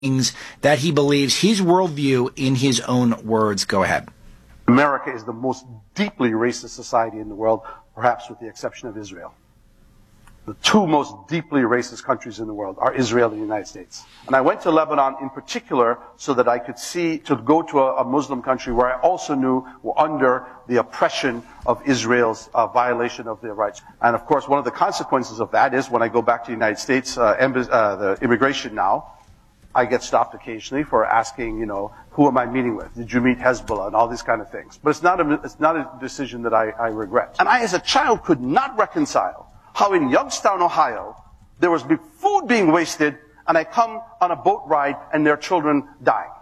things that he believes, his worldview in his own words. Go ahead. America is the most deeply racist society in the world, perhaps with the exception of Israel. The two most deeply racist countries in the world are Israel and the United States. And I went to Lebanon in particular so that I could go to a Muslim country where I also knew were under the oppression of Israel's violation of their rights. And of course, one of the consequences of that is when I go back to the United States, the immigration now, I get stopped occasionally for asking, who am I meeting with? Did you meet Hezbollah? And all these kind of things. But it's not a decision that I regret. And I, as a child, could not reconcile how in Youngstown, Ohio, there was food being wasted, and I come on a boat ride and there are children dying.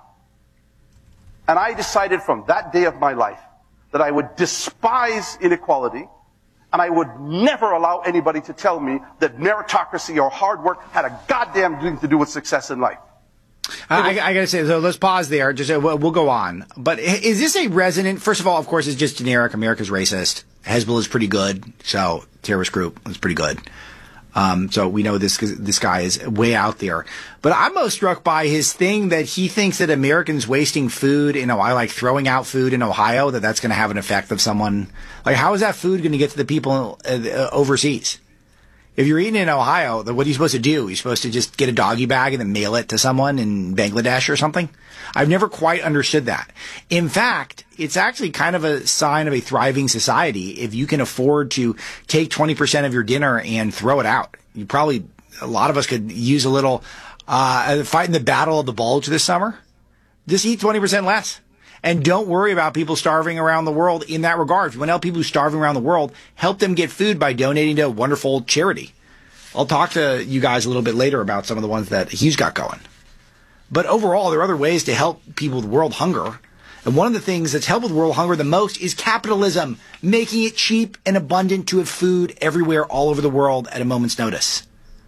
And I decided from that day of my life that I would despise inequality, and I would never allow anybody to tell me that meritocracy or hard work had a goddamn thing to do with success in life. I gotta say, so let's pause there. We'll go on. But is this a resonant? First of all, of course, it's just generic. America's racist. Hezbollah is pretty good. So terrorist group is pretty good. So we know this guy is way out there. But I'm most struck by his thing that he thinks that Americans wasting food in Ohio, like throwing out food in Ohio, that's going to have an effect of someone. Like, how is that food going to get to the people overseas? If you're eating in Ohio, what are you supposed to do? You're supposed to just get a doggy bag and then mail it to someone in Bangladesh or something? I've never quite understood that. In fact, it's actually kind of a sign of a thriving society if you can afford to take 20% of your dinner and throw it out. A lot of us could use a little fighting the battle of the bulge this summer. Just eat 20% less. And don't worry about people starving around the world in that regard. If you want to help people who are starving around the world, help them get food by donating to a wonderful charity. I'll talk to you guys a little bit later about some of the ones that he's got going. But overall, there are other ways to help people with world hunger. And one of the things that's helped with world hunger the most is capitalism, making it cheap and abundant to have food everywhere all over the world at a moment's notice.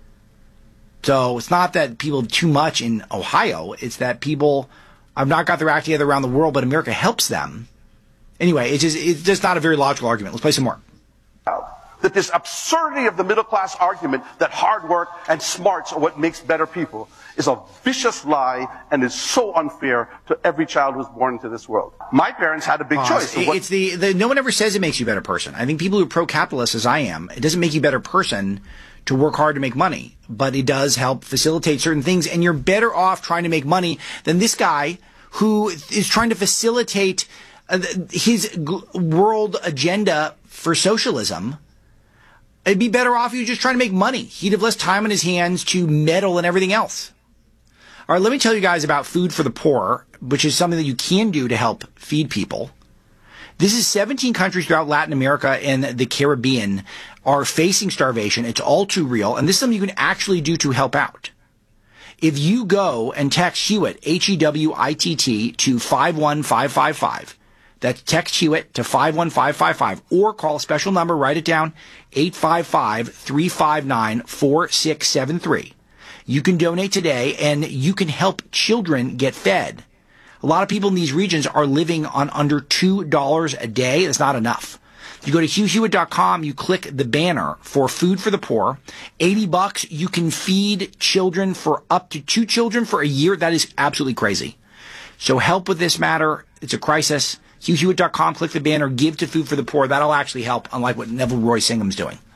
So it's not that people have too much in Ohio. It's that people have not got their act together around the world, but America helps them. Anyway, it's just not a very logical argument. Let's play some more. That this absurdity of the middle class argument that hard work and smarts are what makes better people is a vicious lie and is so unfair to every child who's born into this world. My parents had a big choice. It's no one ever says it makes you a better person. I think people who are pro-capitalist, as I am, it doesn't make you a better person to work hard to make money, but it does help facilitate certain things, and you're better off trying to make money than this guy who is trying to facilitate his world agenda for socialism. It'd be better off you just trying to make money. He'd have less time on his hands to meddle and everything else. All right, let me tell you guys about Food for the Poor, which is something that you can do to help feed people. This is 17 countries throughout Latin America and the Caribbean are facing starvation. It's all too real, and this is something you can actually do to help out. If you go and text Hewitt, Hewitt, to 51555, that's text Hewitt to 51555, or call a special number, write it down, 855-359-4673. You can donate today, and you can help children get fed. A lot of people in these regions are living on under $2 a day. That's not enough. You go to HughHewitt.com, you click the banner for Food for the Poor. $80, you can feed children for up to 2 children for a year. That is absolutely crazy. So help with this matter. It's a crisis. HughHewitt.com, click the banner, give to Food for the Poor. That'll actually help, unlike what Neville Roy Singham's doing.